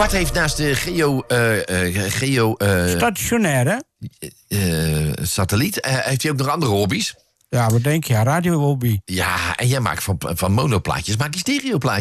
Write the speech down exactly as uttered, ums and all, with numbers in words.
Bart heeft naast de geo... Uh, uh, geo uh, Stationair, hè? Uh, satelliet. Uh, heeft hij ook nog andere hobby's? Ja, wat denk je? Radio hobby. Ja, en jij maakt van, van monoplaatjes, maak je stereoplaatjes.